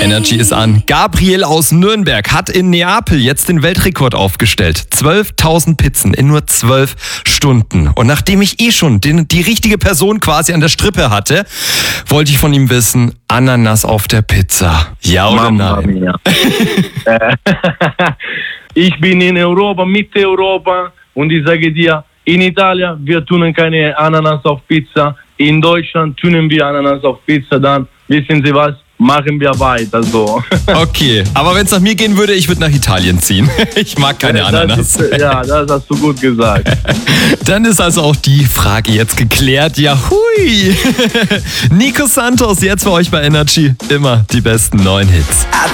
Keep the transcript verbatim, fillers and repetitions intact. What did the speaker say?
Energy ist an. Gabriel aus Nürnberg hat in Neapel jetzt den Weltrekord aufgestellt. zwölftausend Pizzen in nur zwölf Stunden. Und nachdem ich eh schon den, die richtige Person quasi an der Strippe hatte, wollte ich von ihm wissen, Ananas auf der Pizza. Ja oder Mamma nein? mia. Ich bin in Europa, Mitteleuropa, und ich sage dir, in Italien, wir tun keine Ananas auf Pizza. In Deutschland tun wir Ananas auf Pizza. Dann, wissen Sie was, machen wir weiter so. Okay, aber wenn es nach mir gehen würde, ich würde nach Italien ziehen. Ich mag keine Ananas. Das ist, ja, das hast du gut gesagt. Dann ist also auch die Frage jetzt geklärt. Ja, hui. Nico Santos, jetzt bei euch bei Energy. Immer die besten neuen Hits.